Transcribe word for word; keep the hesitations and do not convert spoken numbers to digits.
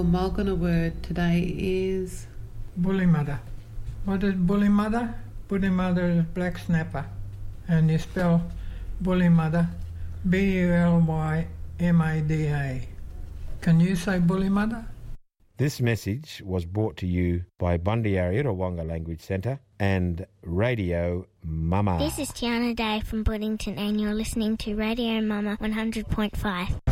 Mulgana word today is Bully-mother. What is bully-mother? Bully-mother is black snapper. And you spell bully-mother B U L Y M A D A. Can you say bully-mother? This message was brought to you by Bundyarri Rawonga Language Centre and Radio Mama. This is Tiana Day from Boddington and you're listening to Radio Mama one hundred point five.